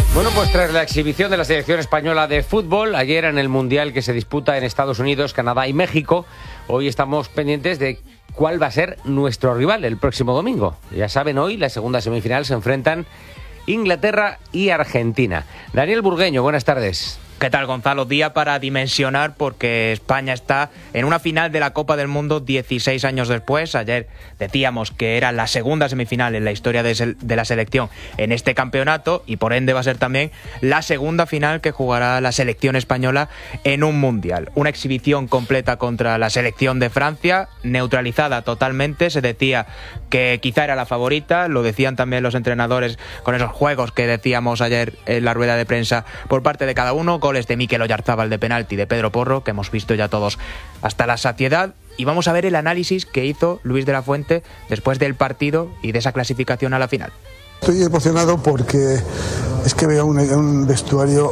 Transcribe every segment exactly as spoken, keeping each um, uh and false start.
Bueno, pues tras la exhibición de la selección española de fútbol ayer en el Mundial que se disputa en Estados Unidos, Canadá y México, hoy estamos pendientes de cuál va a ser nuestro rival el próximo domingo. Ya saben, hoy la segunda semifinal se enfrentan Inglaterra y Argentina. Daniel Burgueño, buenas tardes. ¿Qué tal, Gonzalo? Día para dimensionar porque España está en una final de la Copa del Mundo dieciséis años después. Ayer decíamos que era la segunda semifinal en la historia de, de la selección en este campeonato y por ende va a ser también la segunda final que jugará la selección española en un mundial. Una exhibición completa contra la selección de Francia, neutralizada totalmente. Se decía que quizá era la favorita, lo decían también los entrenadores con esos juegos que decíamos ayer en la rueda de prensa por parte de cada uno. Goles de Mikel Oyarzábal de penalti, de Pedro Porro, que hemos visto ya todos hasta la saciedad. Y vamos a ver el análisis que hizo Luis de la Fuente después del partido y de esa clasificación a la final. Estoy emocionado porque es que veo un, un vestuario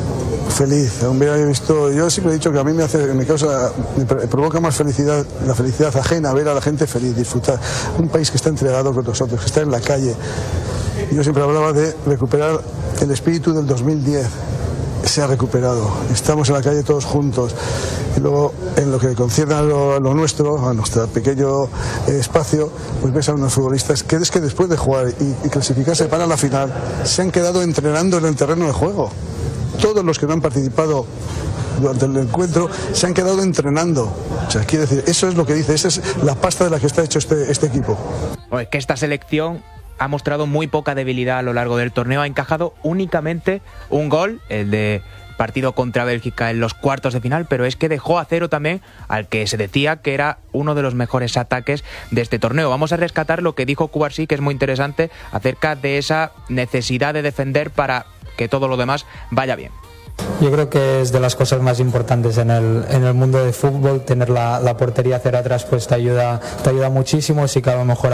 feliz. He visto, yo siempre he dicho que a mí me hace, me causa, me provoca más felicidad, la felicidad ajena, ver a la gente feliz, disfrutar. Un país que está entregado con nosotros, que está en la calle. Yo siempre hablaba de recuperar el espíritu del dos mil diez. Se ha recuperado, estamos en la calle todos juntos y luego en lo que concierne a lo, a lo nuestro, a nuestro pequeño eh, espacio, pues ves a unos futbolistas que es que después de jugar y, y clasificarse para la final se han quedado entrenando en el terreno de juego. Todos los que no han participado durante el encuentro se han quedado entrenando. O sea, quiere decir, eso es lo que dice, esa es la pasta de la que está hecho este, este equipo. Pues que esta selección ha mostrado muy poca debilidad a lo largo del torneo, ha encajado únicamente un gol, el de partido contra Bélgica en los cuartos de final, pero es que dejó a cero también al que se decía que era uno de los mejores ataques de este torneo. Vamos a rescatar lo que dijo Cubarsí, que es muy interesante, acerca de esa necesidad de defender para que todo lo demás vaya bien. Yo creo que es de las cosas más importantes en el, en el mundo del fútbol. Tener la, la portería cero atrás pues te ayuda, te ayuda muchísimo. Sí que a lo mejor